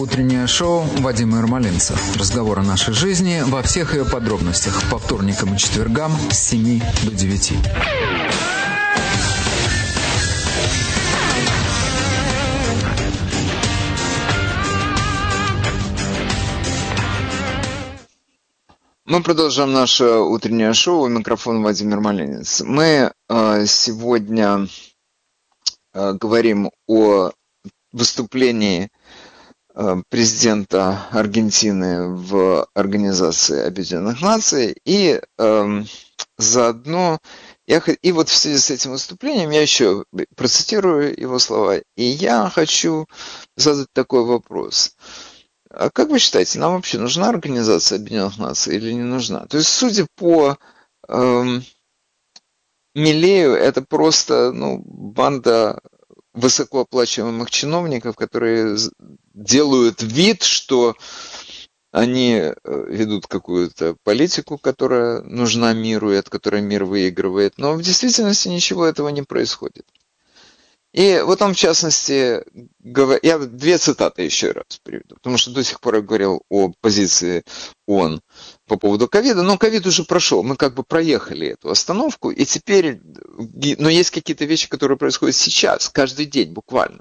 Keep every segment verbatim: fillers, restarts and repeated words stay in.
Утреннее шоу Вадима Ермолинца. Разговор о нашей жизни во всех ее подробностях. По вторникам и четвергам с семи до девяти. Мы продолжаем наше утреннее шоу. Микрофон Вадим Ермолинец. Мы э, сегодня э, говорим о выступлении э, президента Аргентины в Организации Объединенных Наций. И э, заодно, я, и вот в связи с этим выступлением я еще процитирую его слова. И я хочу задать такой вопрос. А как вы считаете, нам вообще нужна Организация Объединенных Наций или не нужна? То есть, судя по эм, Милею, это просто ну, банда высокооплачиваемых чиновников, которые делают вид, что они ведут какую-то политику, которая нужна миру и от которой мир выигрывает. Но в действительности ничего этого не происходит. И вот он, в частности, говор... я две цитаты еще раз приведу, потому что до сих пор я говорил о позиции ООН по поводу ковида, но ковид уже прошел, мы как бы проехали эту остановку, и теперь, но есть какие-то вещи, которые происходят сейчас, каждый день буквально.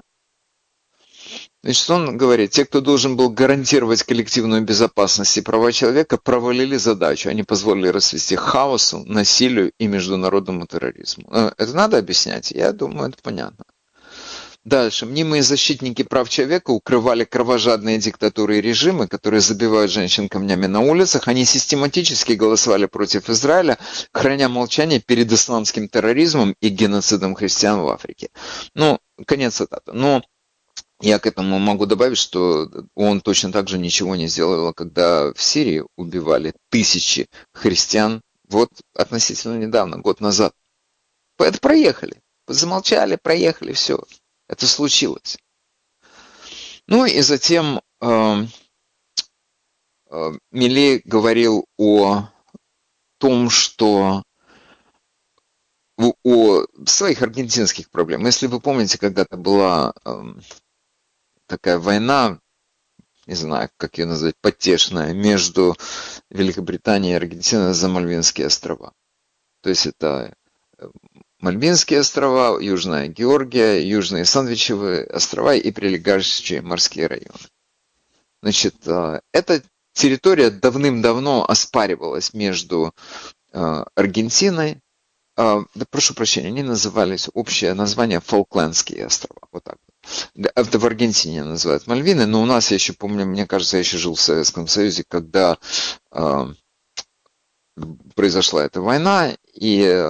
Значит, он говорит, те, кто должен был гарантировать коллективную безопасность и права человека, провалили задачу, они позволили расцвести хаосу, насилию и международному терроризму. Это надо объяснять? Я думаю, это понятно. Дальше. Мнимые защитники прав человека укрывали кровожадные диктатуры и режимы, которые забивают женщин камнями на улицах. Они систематически голосовали против Израиля, храня молчание перед исламским терроризмом и геноцидом христиан в Африке. Ну, конец цитаты. Но я к этому могу добавить, что он точно так же ничего не сделал, когда в Сирии убивали тысячи христиан, вот относительно недавно, год назад. Это проехали. Замолчали, проехали, все. Это случилось. Ну и затем э, э, Милей говорил о том, что о, о своих аргентинских проблемах. Если вы помните, когда-то была э, такая война, не знаю, как ее назвать, потешная, между Великобританией и Аргентиной за Мальвинские острова. То есть это Мальвинские острова, Южная Георгия, Южные Сандвичевые острова и прилегающие морские районы. Значит, эта территория давным-давно оспаривалась между Аргентиной, да, прошу прощения, они назывались, общее название Фолклендские острова, вот так. Это в Аргентине называют Мальвины, но у нас, я еще помню, мне кажется, я еще жил в Советском Союзе, когда э, произошла эта война, и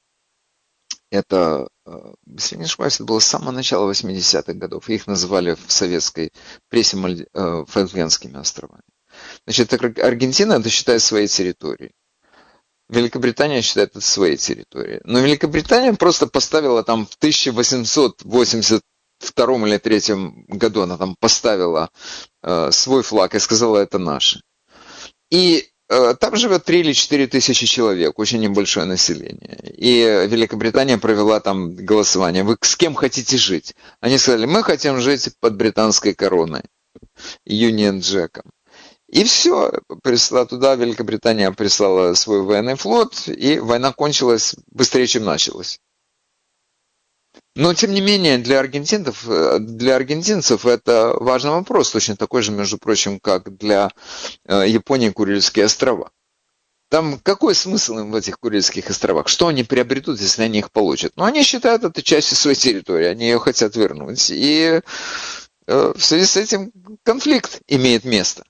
это, если не ошибаюсь, это было с самого начала восьмидесятых годов. Их называли в советской прессе Фолклендскими островами. Значит, Аргентина это считает своей территорией. Великобритания считает это своей территорией. Но Великобритания просто поставила там в тысяча восемьсот восемьдесят втором или третьем году, она там поставила э, свой флаг и сказала, это наше. И там живет три или четыре тысячи человек, очень небольшое население. И Великобритания провела там голосование. Вы с кем хотите жить? Они сказали, мы хотим жить под британской короной, Юнион Джеком. И все, прислала туда, Великобритания прислала свой военный флот, и война кончилась быстрее, чем началась. Но, тем не менее, для аргентинцев, для аргентинцев это важный вопрос, точно такой же, между прочим, как для Японии Курильские острова. Там какой смысл им в этих Курильских островах? Что они приобретут, если они их получат? Ну, они считают это частью своей территории, они ее хотят вернуть. И в связи с этим конфликт имеет место.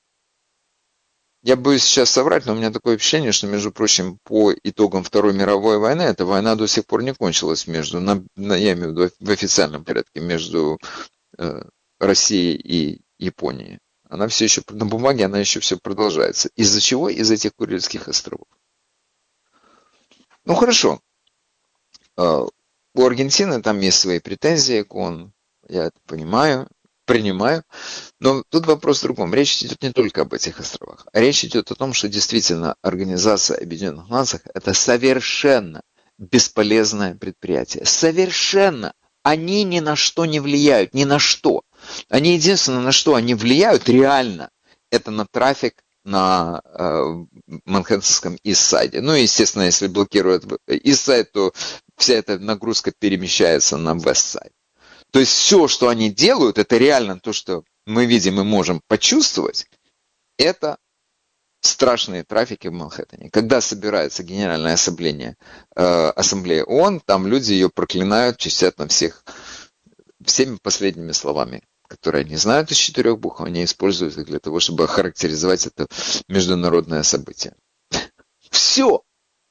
Я боюсь сейчас соврать, но у меня такое впечатление, что, между прочим, по итогам Второй мировой войны, эта война до сих пор не кончилась между, на, я имею в виду в официальном порядке, между э, Россией и Японией. Она все еще, на бумаге она еще все продолжается. Из-за чего? Из этих Курильских островов. Ну, хорошо. Э, у Аргентины там есть свои претензии к ООН, я это понимаю. Принимаю. Но тут вопрос в другом. Речь идет не только об этих островах. А речь идет о том, что действительно Организация Объединенных Наций это совершенно бесполезное предприятие. Совершенно. Они ни на что не влияют. Ни на что. Они единственное, на что они влияют реально, это на трафик на э, Манхэттенском Ист-Сайде. Ну, естественно, если блокируют Ист-Сайд, то вся эта нагрузка перемещается на Вест-Сайд. То есть все, что они делают, это реально то, что мы видим и можем почувствовать, это страшные трафики в Манхэттене. Когда собирается Генеральная ассамблея, э, ассамблея ООН, там люди ее проклинают, чистят на всех всеми последними словами, которые они знают из четырех букв, они используют их для того, чтобы охарактеризовать это международное событие. Все.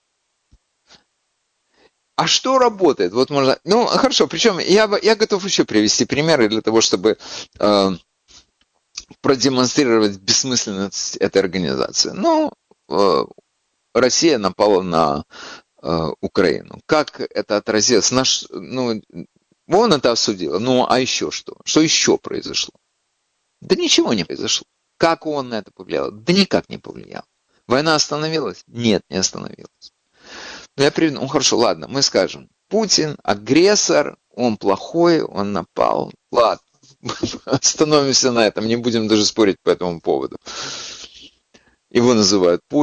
А что работает? Вот можно. Ну, хорошо, причем я, я готов еще привести примеры для того, чтобы э, продемонстрировать бессмысленность этой организации. Ну, э, Россия напала на э, Украину. Как это отразилось? Наш, ну, он это осудил. Ну, а еще что? Что еще произошло? Да ничего не произошло. Как он на это повлиял? Да никак не повлиял. Война остановилась? Нет, не остановилась. Ну, я приведу, ну хорошо, ладно, мы скажем, Путин агрессор, он плохой, он напал. Ладно, остановимся на этом, не будем даже спорить по этому поводу. Его называют Путин.